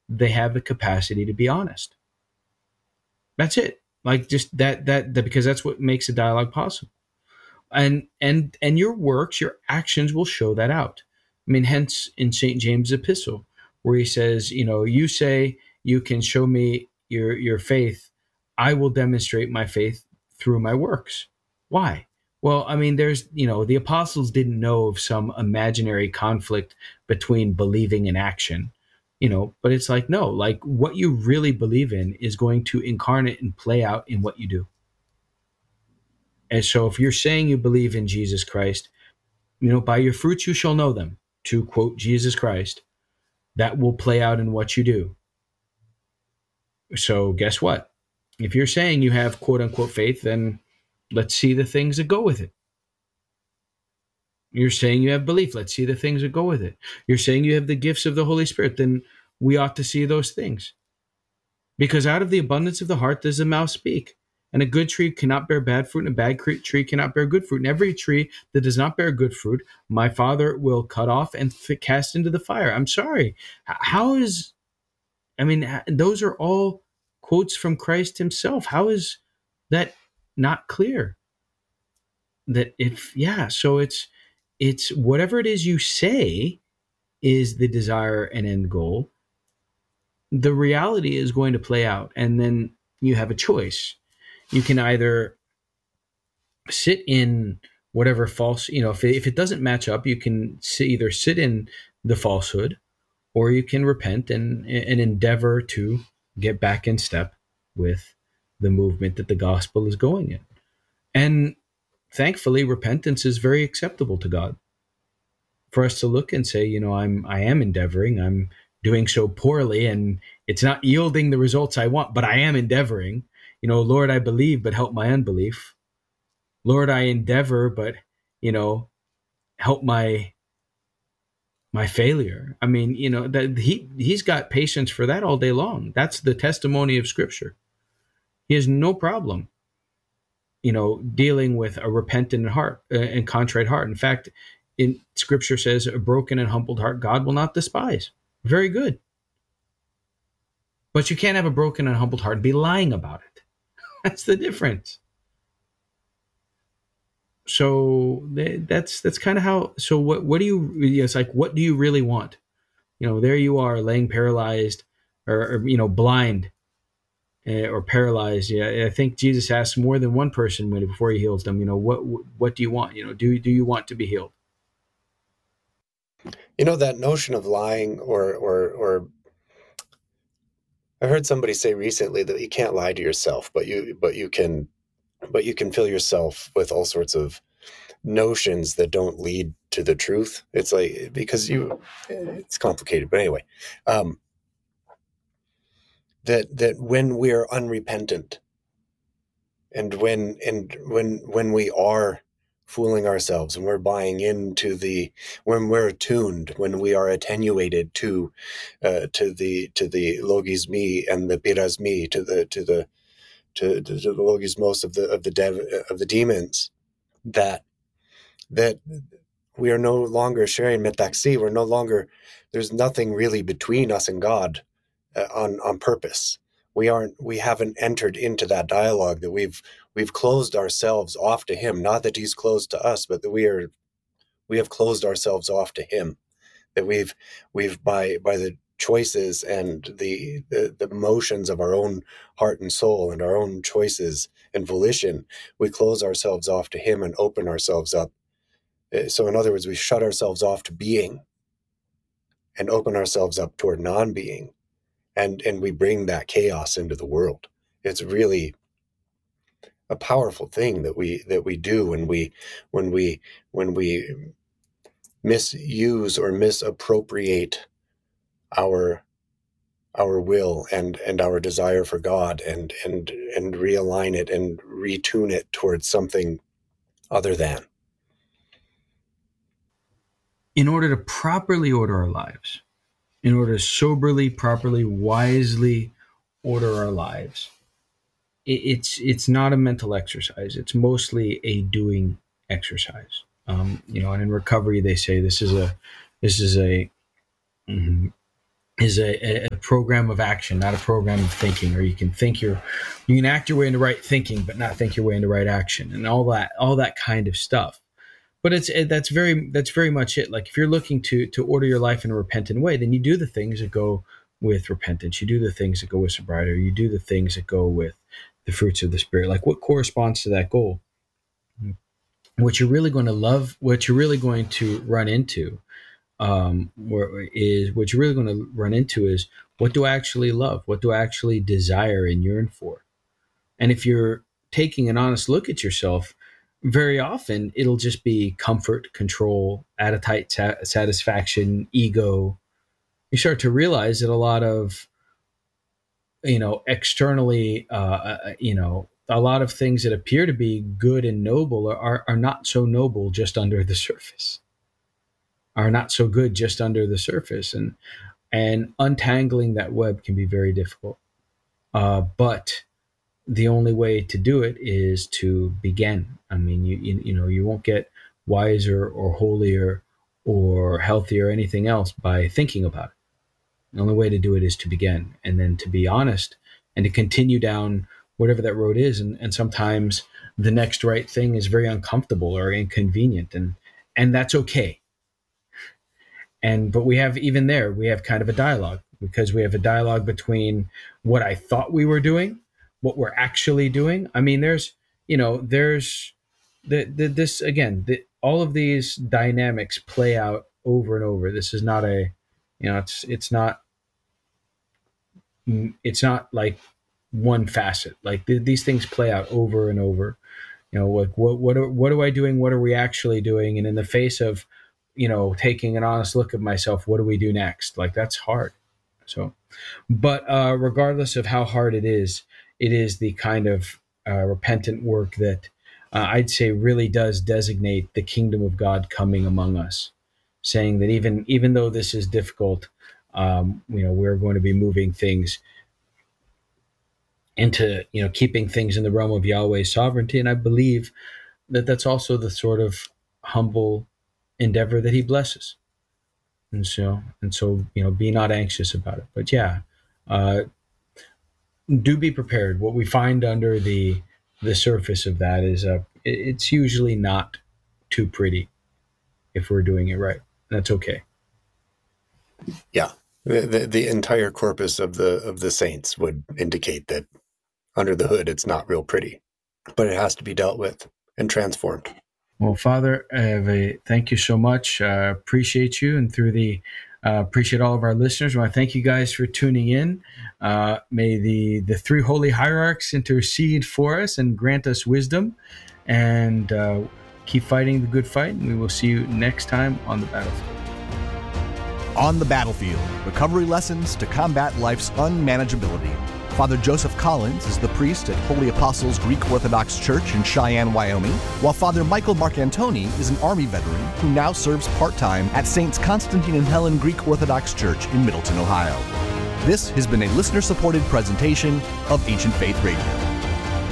they have the capacity to be honest. That's it. Like just that because that's what makes a dialogue possible. And your works, your actions will show that out. I mean, hence in St. James' epistle, where he says, you say you can show me your faith, I will demonstrate my faith through my works. Why? Well, I mean, there's, the apostles didn't know of some imaginary conflict between believing and action, but it's like, no, like what you really believe in is going to incarnate and play out in what you do. And so if you're saying you believe in Jesus Christ, by your fruits you shall know them, to quote Jesus Christ, that will play out in what you do. So guess what? If you're saying you have quote unquote faith, then let's see the things that go with it. You're saying you have belief. Let's see the things that go with it. You're saying you have the gifts of the Holy Spirit. Then we ought to see those things. Because out of the abundance of the heart does the mouth speak. And a good tree cannot bear bad fruit, and a bad tree cannot bear good fruit. And every tree that does not bear good fruit, my Father will cut off and cast into the fire. I'm sorry. Those are all quotes from Christ himself. How is that not clear? So it's whatever it is you say is the desire and end goal. The reality is going to play out, and then you have a choice. You can either sit in whatever false, if it doesn't match up, you can either sit in the falsehood, or you can repent and endeavor to get back in step with the movement that the gospel is going in. And thankfully, repentance is very acceptable to God. For us to look and say, I am endeavoring, I'm doing so poorly, and it's not yielding the results I want, but I am endeavoring. Lord, I believe, but help my unbelief. Lord, I endeavor, but help my failure. I mean, that he's got patience for that all day long. That's the testimony of Scripture. He has no problem, dealing with a repentant heart and contrite heart. In fact, in Scripture says, a broken and humbled heart God will not despise. Very good. But you can't have a broken and humbled heart and be lying about it. That's the difference. So that's kind of how. So what do you? It's like, what do you really want? There you are, laying paralyzed, or blind, or paralyzed. Yeah, I think Jesus asked more than one person before he heals them. What do you want? Do you want to be healed? That notion of lying, or I heard somebody say recently that you can't lie to yourself, but you can fill yourself with all sorts of notions that don't lead to the truth. It's like, because it's complicated, but anyway, that when we're unrepentant, and when we are fooling ourselves, and we're buying into when we're attuned, when we are attenuated to the logos me and the piras me, to the logos of the demons, that we are no longer sharing metaxi. We're no longer, there's nothing really between us and God on purpose. We haven't entered into that dialogue, that we've closed ourselves off to him. Not that he's closed to us, but that we have closed ourselves off to him. That we've by the choices and the motions of our own heart and soul, and our own choices and volition, we close ourselves off to him and open ourselves up. So in other words, we shut ourselves off to being and open ourselves up toward non-being, and we bring that chaos into the world. It's really a powerful thing that we do when we misuse or misappropriate our will and our desire for God, and realign it and retune it towards something other than. In order to properly order our lives, in order to soberly, properly, wisely order our lives, it's not a mental exercise. It's mostly a doing exercise. And in recovery, they say this is a mm, a program of action, not a program of thinking. Or you can act your way into right thinking, but not think your way into right action, and all that kind of stuff. But that's very much it. Like if you're looking to order your life in a repentant way, then you do the things that go with repentance. You do the things that go with sobriety. Or you do the things that go with the fruits of the Spirit. Like what corresponds to that goal? What you're really going to love, what you're really going to run into, is what do I actually love? What do I actually desire and yearn for? And if you're taking an honest look at yourself, very often it'll just be comfort, control, appetite, satisfaction, ego. You start to realize that a lot of, externally, a lot of things that appear to be good and noble are not so noble just under the surface, are not so good just under the surface. And untangling that web can be very difficult. But the only way to do it is to begin. I mean, you won't get wiser or holier or healthier or anything else by thinking about it. The only way to do it is to begin, and then to be honest and to continue down whatever that road is. And sometimes the next right thing is very uncomfortable or inconvenient, and that's okay. But we have kind of a dialogue, because we have a dialogue between what I thought we were doing, what we're actually doing. I mean, there's this again, all of these dynamics play out over and over. This is not it's not like one facet. Like these things play out over and over. Like what am I doing? What are we actually doing? And in the face of, taking an honest look at myself, what do we do next? Like that's hard. So, but regardless of how hard it is the kind of repentant work that I'd say really does designate the kingdom of God coming among us, saying that even though this is difficult, we're going to be moving things into, keeping things in the realm of Yahweh's sovereignty. And I believe that that's also the sort of humble endeavor that he blesses. And so, be not anxious about it. But yeah, do be prepared. What we find under the surface of that is it's usually not too pretty if we're doing it right. That's okay. Yeah. The entire corpus of the saints would indicate that under the hood it's not real pretty, but it has to be dealt with and transformed. Well, Father, thank you so much. Appreciate you, and appreciate all of our listeners. I want to thank you guys for tuning in. May the three holy hierarchs intercede for us and grant us wisdom, and keep fighting the good fight. And we will see you next time on the battlefield. On the Battlefield, recovery lessons to combat life's unmanageability. Father Joseph Collins is the priest at Holy Apostles Greek Orthodox Church in Cheyenne, Wyoming, while Father Michael Marcantoni is an Army veteran who now serves part-time at Saints Constantine and Helen Greek Orthodox Church in Middleton, Ohio. This has been a listener-supported presentation of Ancient Faith Radio.